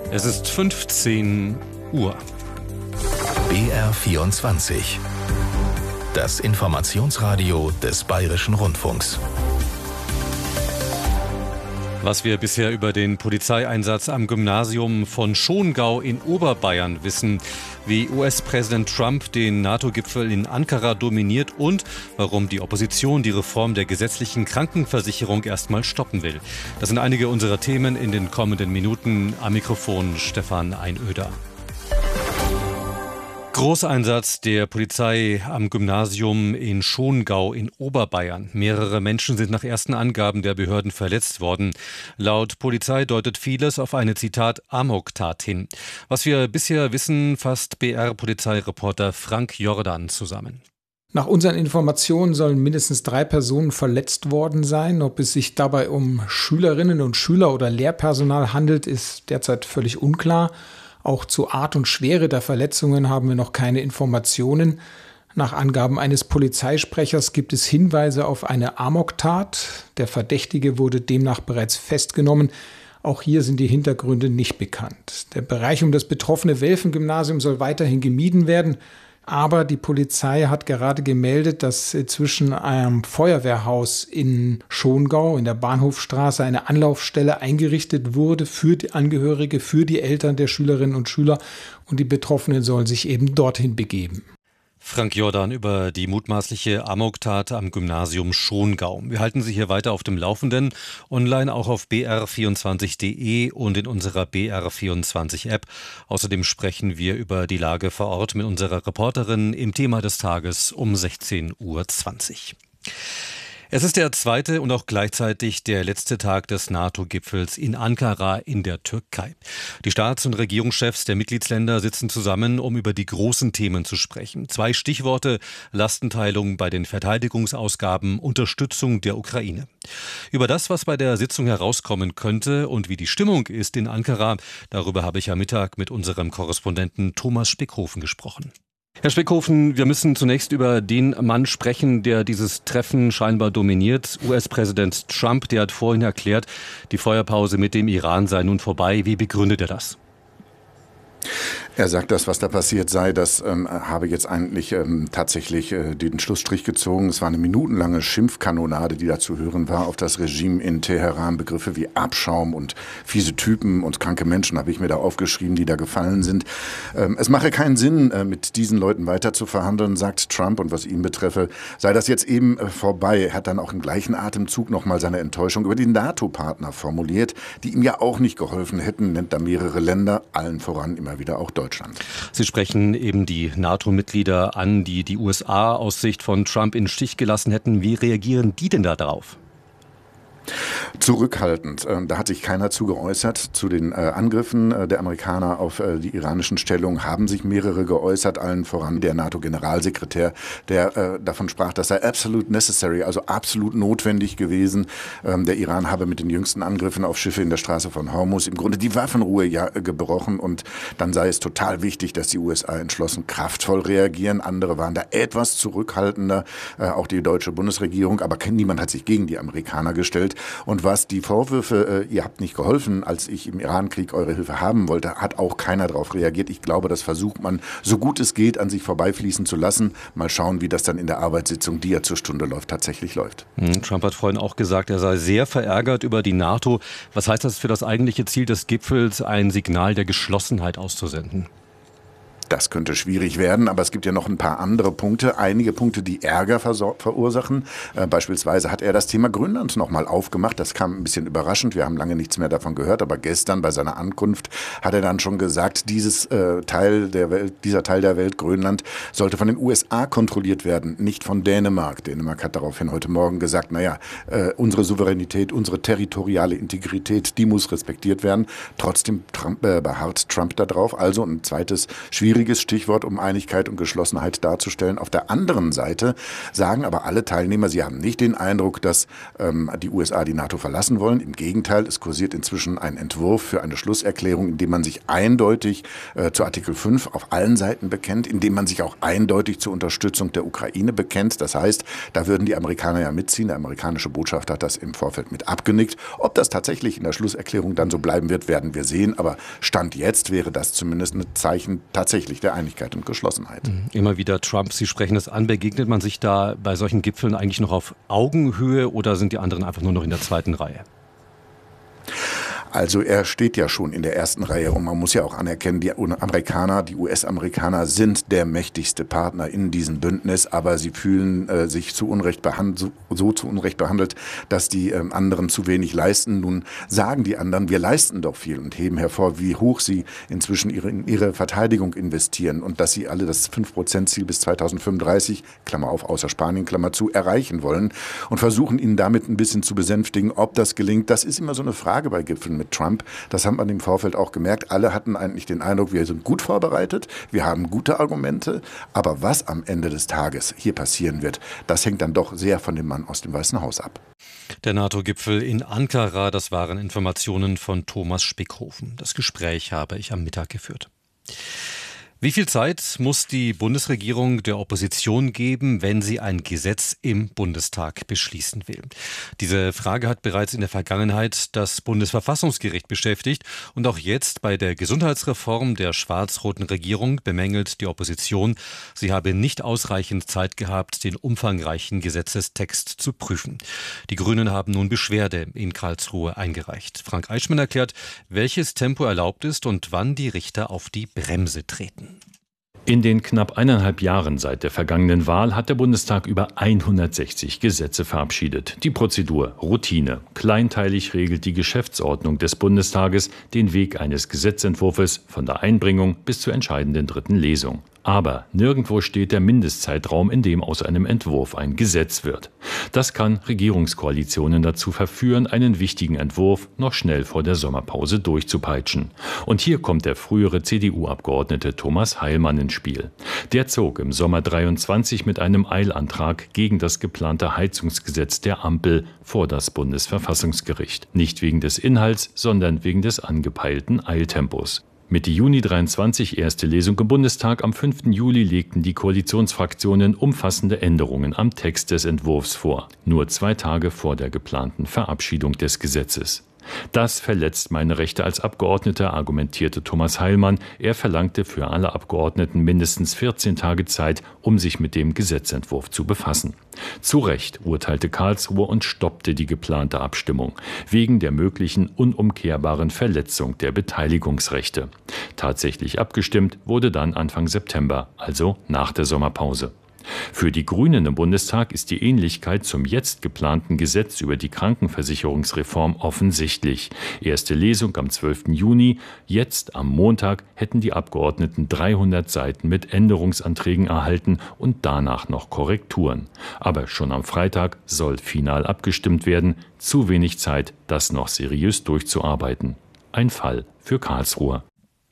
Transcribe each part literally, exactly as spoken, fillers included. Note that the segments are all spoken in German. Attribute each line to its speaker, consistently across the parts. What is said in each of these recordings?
Speaker 1: Es ist fünfzehn Uhr.
Speaker 2: B R vierundzwanzig. Das Informationsradio des Bayerischen Rundfunks.
Speaker 1: Was wir bisher über den Polizeieinsatz am Gymnasium von Schongau in Oberbayern wissen, wie U S-Präsident Trump den NATO-Gipfel in Ankara dominiert und warum die Opposition die Reform der gesetzlichen Krankenversicherung erstmal stoppen will. Das sind einige unserer Themen in den kommenden Minuten. Am Mikrofon Stefan Einöder. Großeinsatz der Polizei am Gymnasium in Schongau in Oberbayern. Mehrere Menschen sind nach ersten Angaben der Behörden verletzt worden. Laut Polizei deutet vieles auf eine, Zitat, Amoktat hin. Was wir bisher wissen, fasst B R-Polizeireporter Frank Jordan zusammen.
Speaker 3: Nach unseren Informationen sollen mindestens drei Personen verletzt worden sein. Ob es sich dabei um Schülerinnen und Schüler oder Lehrpersonal handelt, ist derzeit völlig unklar. Auch zur Art und Schwere der Verletzungen haben wir noch keine Informationen. Nach Angaben eines Polizeisprechers gibt es Hinweise auf eine Amoktat. Der Verdächtige wurde demnach bereits festgenommen. Auch hier sind die Hintergründe nicht bekannt. Der Bereich um das betroffene Welfen-Gymnasium soll weiterhin gemieden werden. Aber die Polizei hat gerade gemeldet, dass zwischen einem Feuerwehrhaus in Schongau in der Bahnhofstraße eine Anlaufstelle eingerichtet wurde für die Angehörige, für die Eltern der Schülerinnen und Schüler. Und die Betroffenen sollen sich eben dorthin begeben.
Speaker 1: Frank Jordan über die mutmaßliche Amoktat am Gymnasium Schongau. Wir halten Sie hier weiter auf dem Laufenden, online auch auf b r vierundzwanzig punkt d e und in unserer B R vierundzwanzig App. Außerdem sprechen wir über die Lage vor Ort mit unserer Reporterin im Thema des Tages um sechzehn Uhr zwanzig. Es ist der zweite und auch gleichzeitig der letzte Tag des NATO-Gipfels in Ankara in der Türkei. Die Staats- und Regierungschefs der Mitgliedsländer sitzen zusammen, um über die großen Themen zu sprechen. Zwei Stichworte: Lastenteilung bei den Verteidigungsausgaben, Unterstützung der Ukraine. Über das, was bei der Sitzung herauskommen könnte und wie die Stimmung ist in Ankara, darüber habe ich am Mittag mit unserem Korrespondenten Thomas Spickhofen gesprochen. Herr Spickhofen, wir müssen zunächst über den Mann sprechen, der dieses Treffen scheinbar dominiert. U S-Präsident Trump, der hat vorhin erklärt, die Feuerpause mit dem Iran sei nun vorbei. Wie begründet er das?
Speaker 4: Er sagt, das, was da passiert sei, das ähm, habe jetzt eigentlich ähm, tatsächlich äh, den Schlussstrich gezogen. Es war eine minutenlange Schimpfkanonade, die da zu hören war auf das Regime in Teheran. Begriffe wie Abschaum und fiese Typen und kranke Menschen habe ich mir da aufgeschrieben, die da gefallen sind. Ähm, es mache keinen Sinn, äh, mit diesen Leuten weiter zu verhandeln, sagt Trump. Und was ihn betreffe, sei das jetzt eben äh, vorbei. Er hat dann auch im gleichen Atemzug nochmal seine Enttäuschung über die NATO-Partner formuliert, die ihm ja auch nicht geholfen hätten, nennt da mehrere Länder, allen voran immer wieder auch Deutschland.
Speaker 1: Sie sprechen eben die NATO-Mitglieder an, die die U S A aus Sicht von Trump in den Stich gelassen hätten. Wie reagieren die denn da drauf?
Speaker 4: Zurückhaltend. Da hat sich keiner zu geäußert. Zu den Angriffen der Amerikaner auf die iranischen Stellungen haben sich mehrere geäußert, allen voran der NATO-Generalsekretär, der davon sprach, das sei absolute necessary, also absolut notwendig gewesen. Der Iran habe mit den jüngsten Angriffen auf Schiffe in der Straße von Hormuz im Grunde die Waffenruhe ja gebrochen und dann sei es total wichtig, dass die U S A entschlossen kraftvoll reagieren. Andere waren da etwas zurückhaltender, auch die deutsche Bundesregierung, aber niemand hat sich gegen die Amerikaner gestellt. Und was die Vorwürfe, äh, ihr habt nicht geholfen, als ich im Irankrieg eure Hilfe haben wollte, hat auch keiner darauf reagiert. Ich glaube, das versucht man, so gut es geht, an sich vorbeifließen zu lassen. Mal schauen, wie das dann in der Arbeitssitzung, die ja zur Stunde läuft, tatsächlich läuft.
Speaker 1: Trump hat vorhin auch gesagt, er sei sehr verärgert über die NATO. Was heißt das für das eigentliche Ziel des Gipfels, ein Signal der Geschlossenheit auszusenden?
Speaker 4: Das könnte schwierig werden, aber es gibt ja noch ein paar andere Punkte, einige Punkte, die Ärger verursachen. Äh, beispielsweise hat er das Thema Grönland nochmal aufgemacht. Das kam ein bisschen überraschend. Wir haben lange nichts mehr davon gehört, aber gestern bei seiner Ankunft hat er dann schon gesagt, dieses äh, Teil der Welt, dieser Teil der Welt, Grönland, sollte von den U S A kontrolliert werden, nicht von Dänemark. Dänemark hat daraufhin heute Morgen gesagt, naja, äh, unsere Souveränität, unsere territoriale Integrität, die muss respektiert werden. Trotzdem Trump, äh, beharrt Trump darauf. Also ein zweites schwieriges schwieriges Stichwort, um Einigkeit und Geschlossenheit darzustellen. Auf der anderen Seite sagen aber alle Teilnehmer, sie haben nicht den Eindruck, dass ähm, die U S A die NATO verlassen wollen. Im Gegenteil, es kursiert inzwischen ein Entwurf für eine Schlusserklärung, in dem man sich eindeutig äh, zu Artikel fünf auf allen Seiten bekennt, in dem man sich auch eindeutig zur Unterstützung der Ukraine bekennt. Das heißt, da würden die Amerikaner ja mitziehen. Der amerikanische Botschafter hat das im Vorfeld mit abgenickt. Ob das tatsächlich in der Schlusserklärung dann so bleiben wird, werden wir sehen. Aber Stand jetzt wäre das zumindest ein Zeichen tatsächlich der Einigkeit und Geschlossenheit.
Speaker 1: Immer wieder Trump, Sie sprechen das an. Begegnet man sich da bei solchen Gipfeln eigentlich noch auf Augenhöhe oder sind die anderen einfach nur noch in der zweiten Reihe?
Speaker 4: Also er steht ja schon in der ersten Reihe und man muss ja auch anerkennen, die Amerikaner, die U S-Amerikaner sind der mächtigste Partner in diesem Bündnis, aber sie fühlen äh, sich zu Unrecht behandelt, so, so zu Unrecht behandelt, dass die ähm, anderen zu wenig leisten. Nun sagen die anderen, wir leisten doch viel und heben hervor, wie hoch sie inzwischen ihre, in ihre Verteidigung investieren und dass sie alle das fünf Prozent Ziel bis zweitausendfünfunddreißig, Klammer auf, außer Spanien, Klammer zu, erreichen wollen und versuchen ihnen damit ein bisschen zu besänftigen. Ob das gelingt, das ist immer so eine Frage bei Gipfeln mit Trump. Das haben wir im Vorfeld auch gemerkt. Alle hatten eigentlich den Eindruck, wir sind gut vorbereitet, wir haben gute Argumente, aber was am Ende des Tages hier passieren wird, das hängt dann doch sehr von dem Mann aus dem Weißen Haus ab.
Speaker 1: Der NATO-Gipfel in Ankara, das waren Informationen von Thomas Spickhofen. Das Gespräch habe ich am Mittag geführt. Wie viel Zeit muss die Bundesregierung der Opposition geben, wenn sie ein Gesetz im Bundestag beschließen will? Diese Frage hat bereits in der Vergangenheit das Bundesverfassungsgericht beschäftigt und auch jetzt bei der Gesundheitsreform der schwarz-roten Regierung bemängelt die Opposition, sie habe nicht ausreichend Zeit gehabt, den umfangreichen Gesetzestext zu prüfen. Die Grünen haben nun Beschwerde in Karlsruhe eingereicht. Frank Eichmann erklärt, welches Tempo erlaubt ist und wann die Richter auf die Bremse treten.
Speaker 5: In den knapp eineinhalb Jahren seit der vergangenen Wahl hat der Bundestag über hundertsechzig Gesetze verabschiedet. Die Prozedur Routine. Kleinteilig regelt die Geschäftsordnung des Bundestages den Weg eines Gesetzentwurfs von der Einbringung bis zur entscheidenden dritten Lesung. Aber nirgendwo steht der Mindestzeitraum, in dem aus einem Entwurf ein Gesetz wird. Das kann Regierungskoalitionen dazu verführen, einen wichtigen Entwurf noch schnell vor der Sommerpause durchzupeitschen. Und hier kommt der frühere C D U-Abgeordnete Thomas Heilmann ins Spiel. Der zog im Sommer dreiundzwanzig mit einem Eilantrag gegen das geplante Heizungsgesetz der Ampel vor das Bundesverfassungsgericht. Nicht wegen des Inhalts, sondern wegen des angepeilten Eiltempos. Mitte Juni dreiundzwanzig erste Lesung im Bundestag. Am fünften Juli legten die Koalitionsfraktionen umfassende Änderungen am Text des Entwurfs vor. Nur zwei Tage vor der geplanten Verabschiedung des Gesetzes. Das verletzt meine Rechte als Abgeordneter, argumentierte Thomas Heilmann. Er verlangte für alle Abgeordneten mindestens vierzehn Tage Zeit, um sich mit dem Gesetzentwurf zu befassen. Zu Recht urteilte Karlsruhe und stoppte die geplante Abstimmung wegen der möglichen unumkehrbaren Verletzung der Beteiligungsrechte. Tatsächlich abgestimmt wurde dann Anfang September, also nach der Sommerpause. Für die Grünen im Bundestag ist die Ähnlichkeit zum jetzt geplanten Gesetz über die Krankenversicherungsreform offensichtlich. Erste Lesung am zwölften Juni. Jetzt am Montag hätten die Abgeordneten dreihundert Seiten mit Änderungsanträgen erhalten und danach noch Korrekturen. Aber schon am Freitag soll final abgestimmt werden. Zu wenig Zeit, das noch seriös durchzuarbeiten. Ein Fall für Karlsruhe.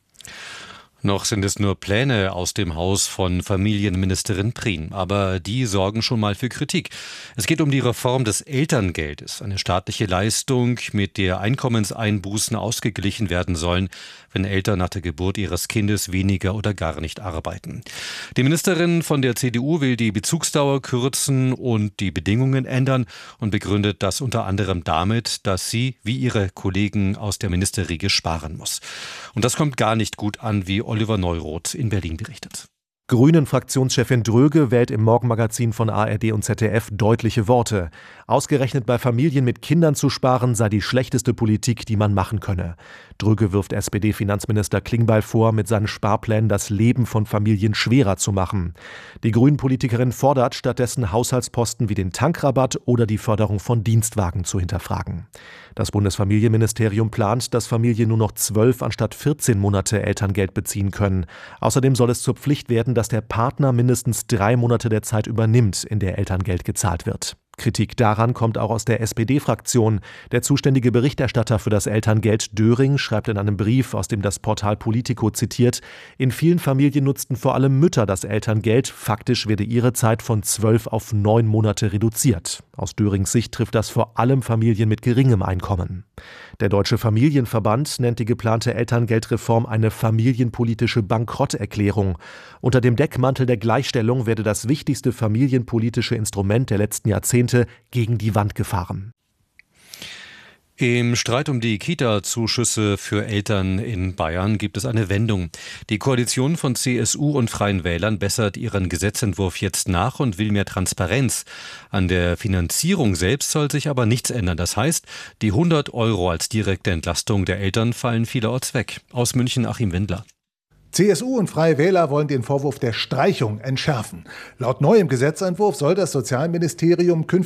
Speaker 1: Noch sind es nur Pläne aus dem Haus von Familienministerin Prien, aber die sorgen schon mal für Kritik. Es geht um die Reform des Elterngeldes, eine staatliche Leistung, mit der Einkommenseinbußen ausgeglichen werden sollen, wenn Eltern nach der Geburt ihres Kindes weniger oder gar nicht arbeiten. Die Ministerin von der C D U will die Bezugsdauer kürzen und die Bedingungen ändern und begründet das unter anderem damit, dass sie, wie ihre Kollegen aus der Ministerriege, sparen muss. Und das kommt gar nicht gut an, wie Oliver Neuroth in Berlin berichtet.
Speaker 6: Grünen-Fraktionschefin Dröge wählt im Morgenmagazin von A R D und Z D F deutliche Worte. Ausgerechnet bei Familien mit Kindern zu sparen, sei die schlechteste Politik, die man machen könne. Dröge wirft S P D-Finanzminister Klingbeil vor, mit seinen Sparplänen das Leben von Familien schwerer zu machen. Die Grünen-Politikerin fordert stattdessen, Haushaltsposten wie den Tankrabatt oder die Förderung von Dienstwagen zu hinterfragen. Das Bundesfamilienministerium plant, dass Familien nur noch zwölf anstatt vierzehn Monate Elterngeld beziehen können. Außerdem soll es zur Pflicht werden, dass der Partner mindestens drei Monate der Zeit übernimmt, in der Elterngeld gezahlt wird. Kritik daran kommt auch aus der S P D-Fraktion. Der zuständige Berichterstatter für das Elterngeld, Döring, schreibt in einem Brief, aus dem das Portal Politico zitiert, in vielen Familien nutzten vor allem Mütter das Elterngeld. Faktisch werde ihre Zeit von zwölf auf neun Monate reduziert. Aus Dörings Sicht trifft das vor allem Familien mit geringem Einkommen. Der Deutsche Familienverband nennt die geplante Elterngeldreform eine familienpolitische Bankrotterklärung. Unter dem Deckmantel der Gleichstellung werde das wichtigste familienpolitische Instrument der letzten Jahrzehnte gegen die Wand gefahren.
Speaker 1: Im Streit um die Kita-Zuschüsse für Eltern in Bayern gibt es eine Wendung. Die Koalition von C S U und Freien Wählern bessert ihren Gesetzentwurf jetzt nach und will mehr Transparenz. An der Finanzierung selbst soll sich aber nichts ändern. Das heißt, die hundert Euro als direkte Entlastung der Eltern fallen vielerorts weg. Aus München Achim Wendler.
Speaker 7: C S U und Freie Wähler wollen den Vorwurf der Streichung entschärfen. Laut neuem Gesetzentwurf soll das Sozialministerium künftig